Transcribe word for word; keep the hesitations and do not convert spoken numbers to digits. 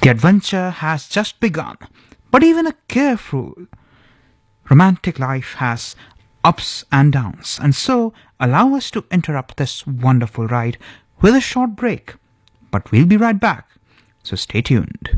The adventure has just begun, but even a careful, romantic life has ups and downs, and so allow us to interrupt this wonderful ride with a short break. But we'll be right back, so stay tuned.